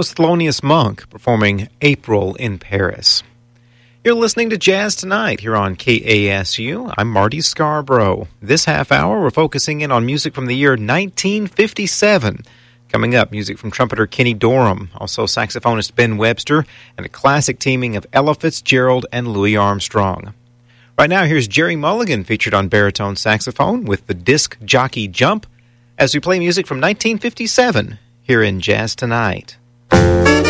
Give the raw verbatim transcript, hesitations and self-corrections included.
was Thelonious Monk performing April in Paris. You're listening to Jazz Tonight here on K A S U. I'm Marty Scarborough. This half hour, we're focusing in on music from the year nineteen fifty-seven. Coming up, music from trumpeter Kenny Dorham, also saxophonist Ben Webster, and a classic teaming of Ella Fitzgerald and Louis Armstrong. Right now, here's Jerry Mulligan featured on baritone saxophone with the Disc Jockey Jump as we play music from nineteen fifty-seven here in Jazz Tonight.